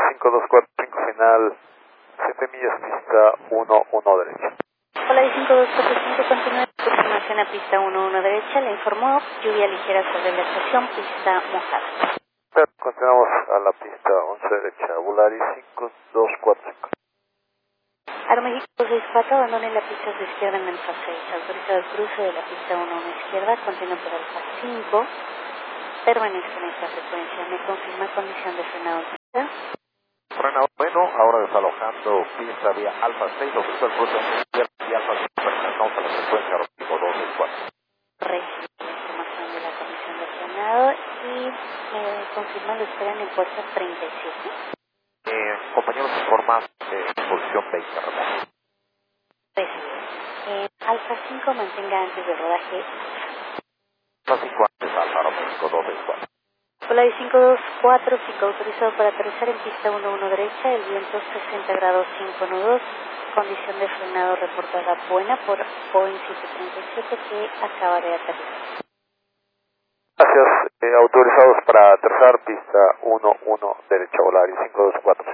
5245 final, 7 millas, pista 11 derecha. Hola, 5245, continúa la aproximación a pista 11 derecha. Le informó lluvia ligera sobre la estación, pista mojada. Continuamos a la pista 11 derecha, Volaris 5245. Aeroméxico 264, abandone la pista de izquierda en Alfa 6. Autorizado el cruce de la pista 11 izquierda, continúa por Alfa 5. Permanezca en esta frecuencia. ¿Me confirma condición de frenado? Frenado bueno, ahora desalojando pista vía Alfa 6, autorizado el cruce de izquierda y Alfa 5. Permanecamos a la frecuencia Aeroméxico 264. Recibe la información de la condición de frenado y confirma lo esperan en puerta 37. Compañeros, informa posición 20, ¿verdad? Alfa 5 mantenga antes del rodaje. Alfa 5 antes, Alfa Aeroméxico 264. Hola, 5245, autorizado para aterrizar en pista 11 derecha, el viento 60 grados 5 nudos, condición de frenado reportada buena por Boeing 737 que acaba de aterrizar. Gracias, autorizados para aterrizar pista 11 derecha, Volaris 524.